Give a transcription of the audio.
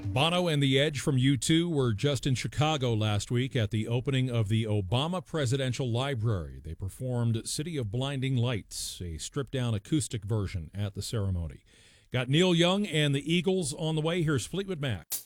Bono and The Edge from U2 were just in Chicago last week at the opening of the Obama Presidential Library. They performed City of Blinding Lights, a stripped-down acoustic version at the ceremony. Got Neil Young and the Eagles on the way. Here's Fleetwood Mac.